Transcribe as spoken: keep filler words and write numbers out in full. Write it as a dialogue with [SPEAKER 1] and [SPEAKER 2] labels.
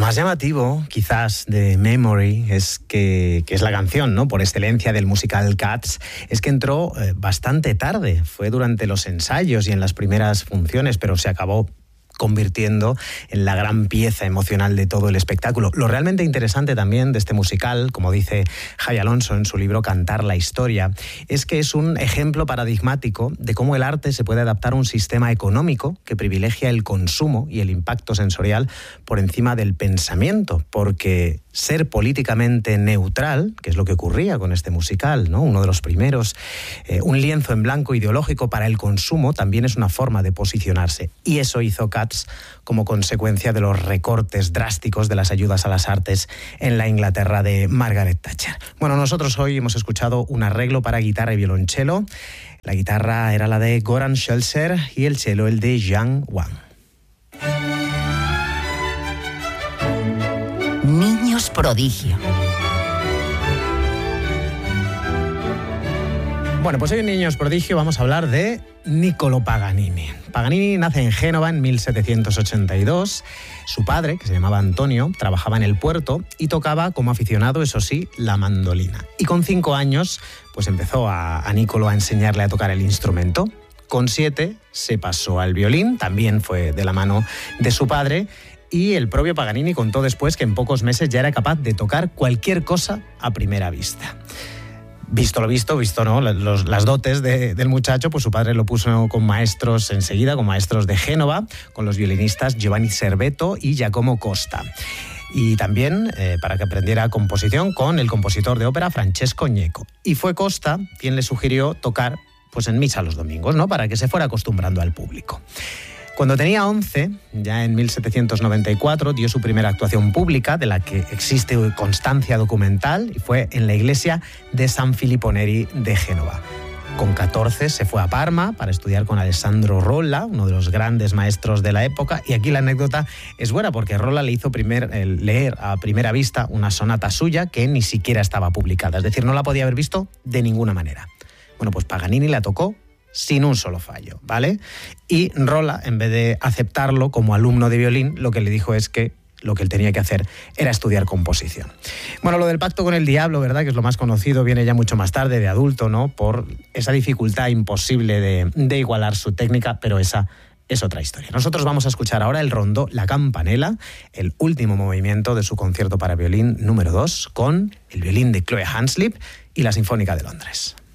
[SPEAKER 1] más llamativo, quizás, de Memory, es que, que es la canción, ¿no?, por excelencia del musical Cats, es que entró eh, bastante tarde. Fue durante los ensayos y en las primeras funciones, pero se acabó convirtiendo en la gran pieza emocional de todo el espectáculo. Lo realmente interesante también de este musical, como dice Jay Alonso en su libro Cantar la historia, es que es un ejemplo paradigmático de cómo el arte se puede adaptar a un sistema económico que privilegia el consumo y el impacto sensorial por encima del pensamiento, porque ser políticamente neutral, que es lo que ocurría con este musical, ¿no?, uno de los primeros, eh, un lienzo en blanco ideológico para el consumo, también es una forma de posicionarse. Y eso hizo Cats como consecuencia de los recortes drásticos de las ayudas a las artes en la Inglaterra de Margaret Thatcher. Bueno, nosotros hoy hemos escuchado un arreglo para guitarra y violonchelo. La guitarra era la de Goran Schelzer y el cello el de Jiang Wang.
[SPEAKER 2] Niños prodigio.
[SPEAKER 1] Bueno, pues hoy en Niños Prodigio vamos a hablar de Niccolò Paganini. Paganini nace en Génova en mil setecientos ochenta y dos. Su padre, que se llamaba Antonio, trabajaba en el puerto y tocaba como aficionado, eso sí, la mandolina. Y con cinco años, pues empezó a, a Niccolò a enseñarle a tocar el instrumento. Con siete se pasó al violín, también fue de la mano de su padre. Y el propio Paganini contó después que en pocos meses ya era capaz de tocar cualquier cosa a primera vista. Visto lo visto, visto no, los, las dotes de, del muchacho, pues su padre lo puso con maestros enseguida, con maestros de Génova, con los violinistas Giovanni Servetto y Giacomo Costa. Y también eh, para que aprendiera composición con el compositor de ópera Francesco Gnecco. Y fue Costa quien le sugirió tocar pues en misa los domingos, ¿no?, para que se fuera acostumbrando al público. Cuando tenía once, ya en mil setecientos noventa y cuatro, dio su primera actuación pública, de la que existe constancia documental, y fue en la iglesia de San Filippo Neri de Génova. Con catorce se fue a Parma para estudiar con Alessandro Rolla, uno de los grandes maestros de la época, y aquí la anécdota es buena porque Rolla le hizo primer, eh, leer a primera vista una sonata suya que ni siquiera estaba publicada, es decir, no la podía haber visto de ninguna manera. Bueno, pues Paganini la tocó sin un solo fallo, ¿vale? Y Rolla, en vez de aceptarlo como alumno de violín, lo que le dijo es que lo que él tenía que hacer era estudiar composición. Bueno, lo del pacto con el diablo, ¿verdad?, que es lo más conocido, viene ya mucho más tarde, de adulto, ¿no?, por esa dificultad imposible de, de igualar su técnica, pero esa es otra historia. Nosotros vamos a escuchar ahora el rondó La Campanella, el último movimiento de su concierto para violín número dos, con el violín de Chloe Hanslip y la Sinfónica de Londres.